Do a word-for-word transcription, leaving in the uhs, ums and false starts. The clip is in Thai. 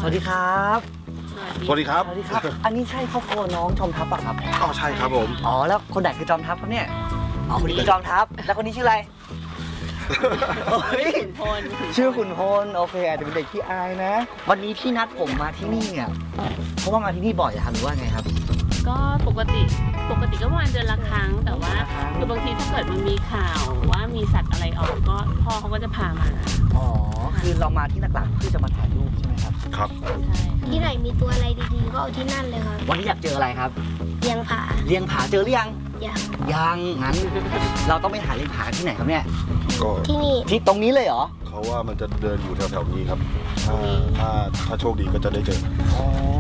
สวัสดีครับสวัสดีครับสวัสดีครับ อันนี้ใช่ครอบครัวน้องจอมทัพปะครับอ๋อใช่ครับผมอ๋อแล้วคนไหนคือจอมทัพครับเนี่ยอ๋อคนนี้คือจอมทัพแล้วคนนี้ชื่ออะไรเฮ้ยขุนพลชื่อขุนพลโอเคอาจจะเป็นเด็กที่อายนะ วันนี้พี่นัดผมมาที่นี่เนี่ยเพราะว่ามาที่นี่บ่อยอะครับหรือว่าไงครับก็ปกติปกติก็ประมาณเดือนละครั้ง แต่ว่าคือบางทีถ้าเกิดมันมีข่าวว่ามีสัตว์อะไรออกก็พ่อเขาก็จะพามาอ๋อคือเรามาที่หลักๆคือจะมาถ่ายรูปใช่ไหมครับครับใช่ที่ไหนมีตัวอะไรดีๆก็เอาที่นั่นเลยครับวันนี้อยากเจออะไรครับเลี้ยงผาเลี้ยงผาเจอหรือยังอย่างยังงั้น เราต้องไปหาเลี้ยงผาที่ไหนครับเนี่ยก็ที่นี่ที่ตรงนี้เลยเหรอเขาว่ามันจะเดินอยู่แถวๆนี้ครับ ถ้าถ้าถ้าโชคดีก็จะได้เจออ๋อ